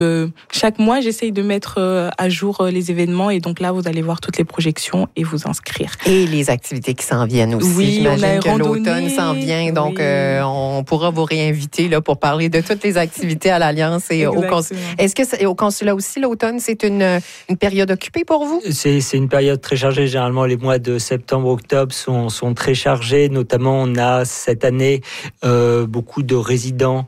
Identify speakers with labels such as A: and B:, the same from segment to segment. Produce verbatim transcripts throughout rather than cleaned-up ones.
A: Euh, chaque mois, j'essaye de mettre euh, à jour euh, les événements et donc là, vous allez voir toutes les projections et vous inscrire.
B: Et les activités qui s'en viennent aussi.
A: Oui,
B: j'imagine
A: on a
B: que
A: randonnée,
B: l'automne s'en vient, donc
A: oui.
B: euh, on pourra vous réinviter là pour parler de toutes les activités à l'Alliance et au consulat. Est-ce que c'est, au consulat aussi l'automne, c'est une une période occupée pour vous?
C: C'est c'est une période très chargée. Généralement, les mois de septembre, octobre sont sont très chargés. Notamment, on a cette année euh, beaucoup de résidents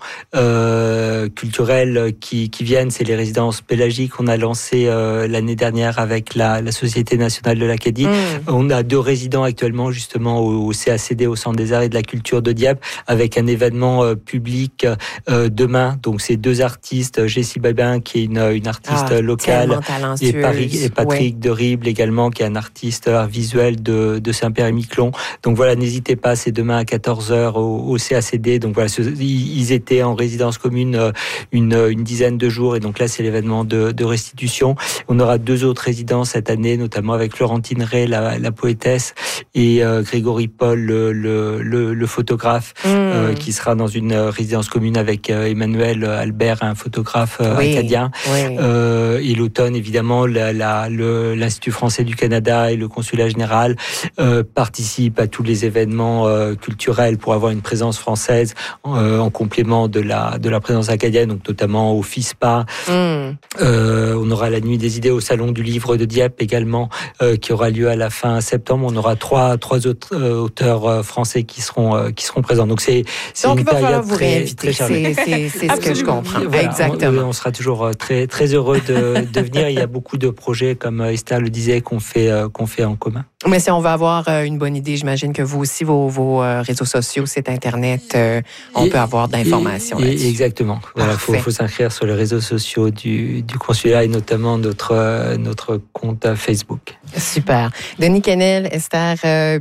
C: euh, culturels qui qui viennent. C'est les résidences pélagiques qu'on a lancées euh, l'année dernière avec la, la Société nationale de l'Acadie. Mmh. On a deux résidents actuellement justement au, au C A C D, au Centre des Arts et de la Culture de Dieppe, avec un événement euh, public euh, demain. Donc c'est deux artistes, Jessie Babin qui est une, une artiste ah, locale et, Paris, et Patrick ouais. de Rible également qui est un artiste art visuel de, de Saint-Pierre-et-Miquelon. Donc voilà, n'hésitez pas, c'est demain à quatorze heures au, au C A C D. Donc voilà, ils étaient en résidence commune une, une dizaine de jours et donc là c'est l'événement de, de restitution. On aura deux autres résidences cette année, notamment avec Florentine Ray, la, la poétesse, et euh, Grégory Paul, le, le, le, le photographe, mmh. euh, qui sera dans une résidence commune avec euh, Emmanuel Albert, un photographe euh, oui. acadien. Oui. Euh, et l'automne, évidemment, la, la, le, l'Institut français du Canada et le consulat général euh, participent à tous les événements euh, culturels pour avoir une présence française euh, en complément de la, de la présence acadienne, donc notamment au FISPA. Mmh. Euh, on aura la Nuit des idées au Salon du livre de Dieppe également, euh, qui aura lieu à la fin septembre. On aura trois, trois autres euh, auteurs euh, français qui seront, euh, qui seront présents. Donc c'est, c'est
B: Donc,
C: une période
B: vous
C: très, très chargée.
B: C'est, c'est, c'est ce que je comprends.
C: Voilà,
B: exactement.
C: On, on sera toujours très, très heureux de, de venir. Il y a beaucoup de projets, comme Esther le disait, qu'on fait, euh, qu'on fait en commun.
B: Mais si on veut avoir euh, une bonne idée, j'imagine que vous aussi, vos, vos euh, réseaux sociaux, site Internet, euh, on et, peut avoir d'informations et, là-dessus.
C: Exactement. Voilà, faut, faut s'inscrire sur les réseaux sociaux du, du consulat et notamment notre, euh, notre compte Facebook.
B: Super. Denis Quesnel, Esther euh,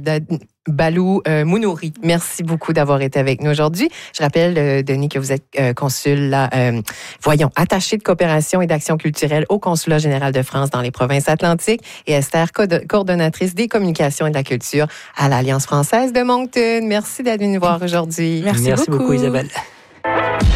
B: Balou euh, Mounouri, merci beaucoup d'avoir été avec nous aujourd'hui. Je rappelle, euh, Denis, que vous êtes euh, consul, là, euh, voyons, attaché de coopération et d'action culturelle au Consulat général de France dans les provinces atlantiques, et Esther, co- coordonnatrice des communications et de la culture à l'Alliance française de Moncton. Merci d'être venue nous voir aujourd'hui.
C: Merci, merci beaucoup. beaucoup, Isabelle.